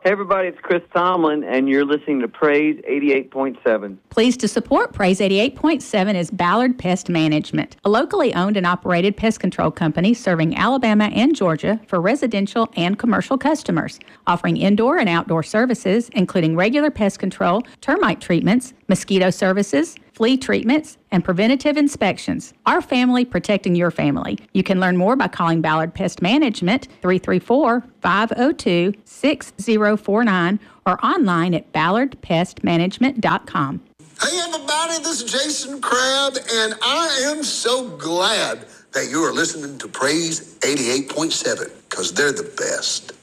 Hey, everybody, it's Chris Tomlin, and you're listening to Praise 88.7. Pleased to support Praise 88.7 is Ballard Pest Management, a locally owned and operated pest control company serving Alabama and Georgia for residential and commercial customers, offering indoor and outdoor services, including regular pest control, termite treatments, mosquito services, flea treatments, and preventative inspections. Our family protecting your family. You can learn more by calling Ballard Pest Management 334-502-6049 or online at ballardpestmanagement.com. Hey everybody, this is Jason Crabb, and I am so glad that you are listening to Praise 88.7, because they're the best.